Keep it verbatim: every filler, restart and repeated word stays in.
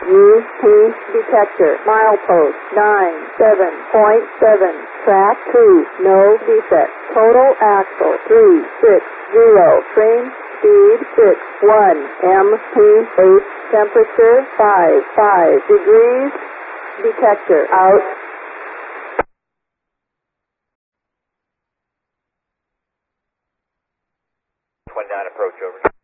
U P detector. Milepost nine seven point seven. Track two. No defect. Total axle three six zero. Train speed six one. M P eight. Temperature five five degrees. Detector out. twenty-nine approach over.